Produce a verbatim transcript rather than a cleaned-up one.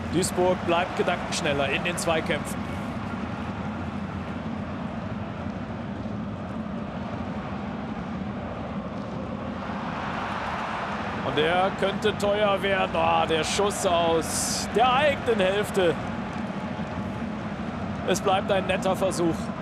Duisburg bleibt gedankenschneller in den Zweikämpfen. Und der könnte teuer werden. Oh, der Schuss aus der eigenen Hälfte. Es bleibt ein netter Versuch.